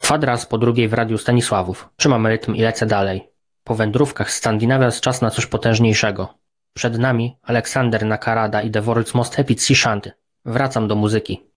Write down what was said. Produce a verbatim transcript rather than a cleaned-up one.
Kwadras po drugiej w Radiu Stanisławów. Trzymam rytm i lecę dalej. Po wędrówkach Skandynawia jest czas na coś potężniejszego. Przed nami Aleksander Nakarada i The World's Most Epic Sea Shanty. Wracam do muzyki.